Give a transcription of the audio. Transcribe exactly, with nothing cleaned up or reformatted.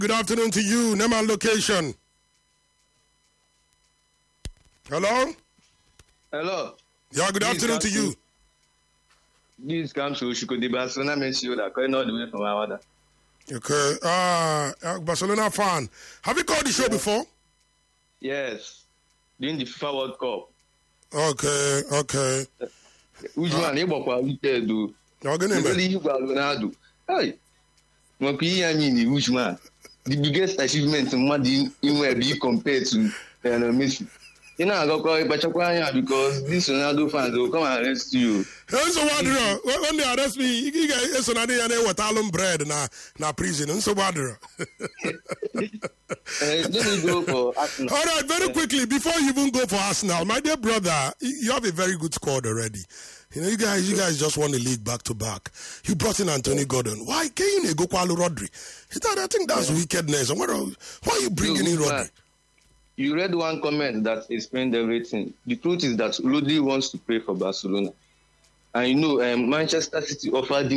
Good afternoon to you. Name and location. Hello? Hello. Yeah, good This afternoon to comes you. This comes to Shiko de Barcelona, Messi, that going all the way from our other. Okay. Uh, uh, Barcelona fan. Have you called the show before? Yes. During the FIFA World Cup. Okay, okay. Which one? He was quite do. Organize. You got Ronaldo. Hey. Monkey, I mean, which man? The biggest achievement in what in where be compared to uh, Messi. You know, I got called Bachakwanya because this Ronaldo fans will come and arrest you. So what? When they arrest me, you guys, so now they are what alum bread na na prison. So what? Let me go for Arsenal. All right, very quickly before you even go for Arsenal, my dear brother, you have a very good squad already. You know, you guys, you guys just won the league back to back. You brought in Anthony Gordon. Why can't you go Kwalo Rodri? I think that's yeah. wickedness. Why are you bringing in Rodri? You read one comment that explained everything. The truth is that Rodri wants to play for Barcelona. And you know, um, Manchester City offered him